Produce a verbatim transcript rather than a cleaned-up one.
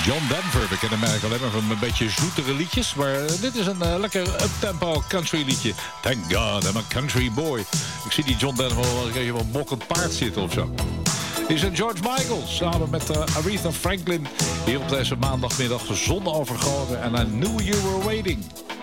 John Denver, we kennen hem eigenlijk alleen maar van een beetje zoetere liedjes. Maar dit is een uh, lekker up-tempo country liedje. Thank God I'm a country boy. Ik zie die John Denver wel een keer op een mokkend paard zitten of zo. Hier is een George Michael samen met uh, Aretha Franklin. Hier op deze maandagmiddag zon overgoten. En I knew you were waiting.